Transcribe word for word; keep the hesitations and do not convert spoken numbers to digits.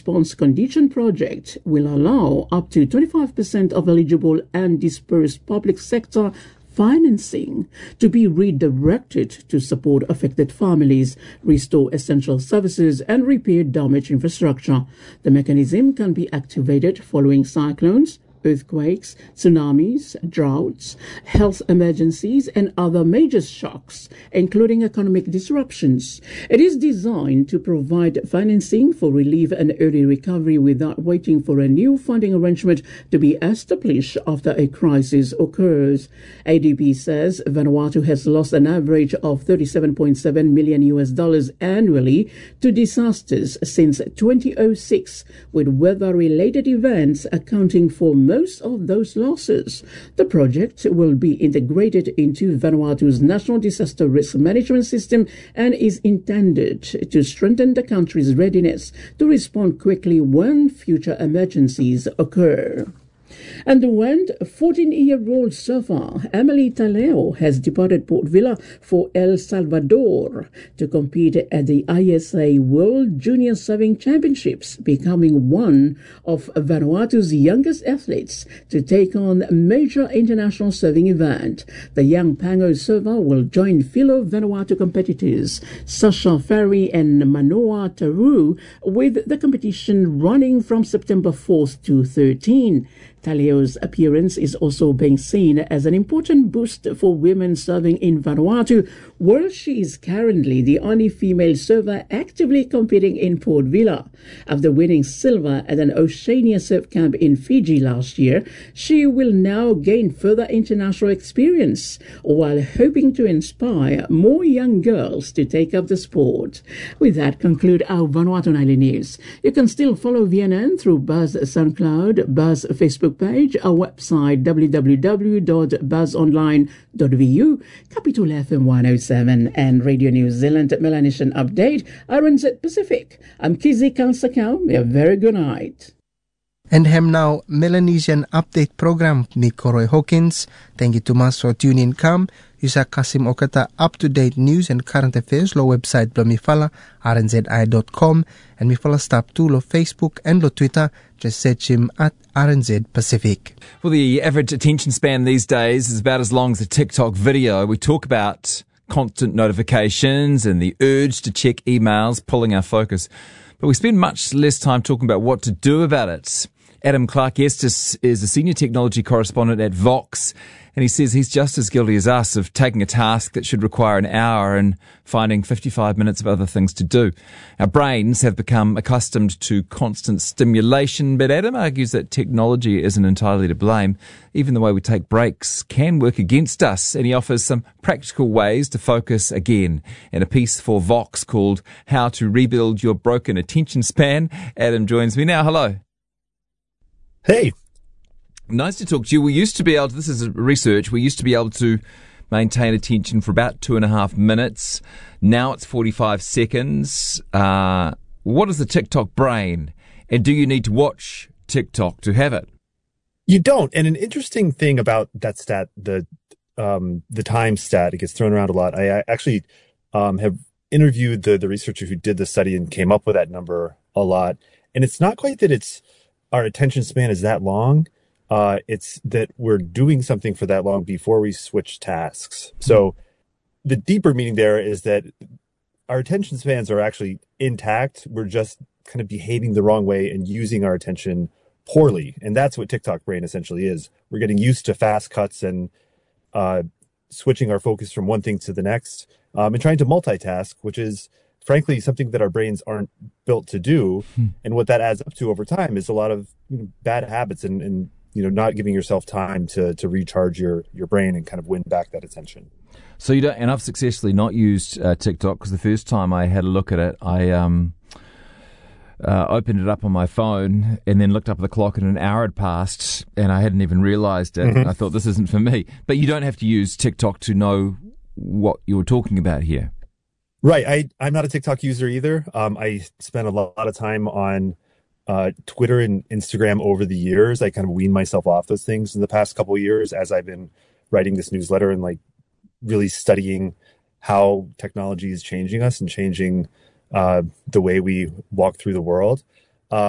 response condition project will allow up to twenty-five percent of eligible and dispersed public sector financing to be redirected to support affected families, restore essential services, and repair damaged infrastructure. The mechanism can be activated following cyclones, earthquakes, tsunamis, droughts, health emergencies, and other major shocks, including economic disruptions. It is designed to provide financing for relief and early recovery without waiting for a new funding arrangement to be established after a crisis occurs. A D B says Vanuatu has lost an average of thirty-seven point seven million U S dollars annually to disasters since twenty oh six, with weather-related events accounting for most of those losses. The project will be integrated into Vanuatu's National Disaster Risk Management System and is intended to strengthen the country's readiness to respond quickly when future emergencies occur. And when fourteen-year-old surfer Emily Taleo has departed Port Vila for El Salvador to compete at the I S A World Junior Surfing Championships, becoming one of Vanuatu's youngest athletes to take on a major international surfing event. The young Pango surfer will join fellow Vanuatu competitors Sasha Ferry and Manoa Taru, with the competition running from September fourth to thirteenth. Taleo's appearance is also being seen as an important boost for women surfing in Vanuatu, where she is currently the only female surfer actively competing in Port Vila. After winning silver at an Oceania Surf Camp in Fiji last year, she will now gain further international experience while hoping to inspire more young girls to take up the sport. With that, conclude our Vanuatu Nightly News. You can still follow V N N through Buzz SoundCloud, Buzz Facebook page, our website w w w dot buzz online dot v u, Capital F M one oh seven, and Radio New Zealand Melanesian Update, R N Z Pacific. I'm Kizzy Kansakau. A very good night. And hem now Melanesian Update program ni Koroy Hawkins. Thank you too much for tuning in. Come, Yusa Kasim Okata up-to-date news and current affairs lo website blo mifala r n z i dot com and mifala stop to lo Facebook and lo Twitter. Just search him at R N Z Pacific. Well, the average attention span these days is about as long as a TikTok video. We talk about constant notifications and the urge to check emails pulling our focus, but we spend much less time talking about what to do about it. Adam Clark-Estes is a senior technology correspondent at Vox, and he says he's just as guilty as us of taking a task that should require an hour and finding fifty-five minutes of other things to do. Our brains have become accustomed to constant stimulation, but Adam argues that technology isn't entirely to blame. Even the way we take breaks can work against us, and he offers some practical ways to focus again. In a piece for Vox called How to Rebuild Your Broken Attention Span, Adam joins me now. Hello. Hey. Nice to talk to you. We used to be able to, this is research, we used to be able to maintain attention for about two and a half minutes. Now it's forty-five seconds. Uh, what is the TikTok brain? And do you need to watch TikTok to have it? You don't. And an interesting thing about that stat, the um, the time stat, it gets thrown around a lot. I, I actually um, have interviewed the, the researcher who did the study and came up with that number a lot. And it's not quite that it's our attention span is that long. Uh, it's that we're doing something for that long before we switch tasks. So the deeper meaning there is that our attention spans are actually intact. We're just kind of behaving the wrong way and using our attention poorly. And that's what TikTok brain essentially is. We're getting used to fast cuts and uh, switching our focus from one thing to the next um, and trying to multitask, which is frankly something that our brains aren't built to do. Hmm. And what that adds up to over time is a lot of you know, bad habits and, and you know, not giving yourself time to to recharge your, your brain and kind of win back that attention. So you don't, and I've successfully not used uh, TikTok because the first time I had a look at it, I um, uh, opened it up on my phone and then looked up at the clock and an hour had passed and I hadn't even realized it. Mm-hmm. I thought this isn't for me. But you don't have to use TikTok to know what you're talking about here. Right. I, I'm not a TikTok user either. Um, I spent a lot of time on uh, Twitter and Instagram over the years. I kind of weaned myself off those things in the past couple of years as I've been writing this newsletter and like really studying how technology is changing us and changing uh, the way we walk through the world.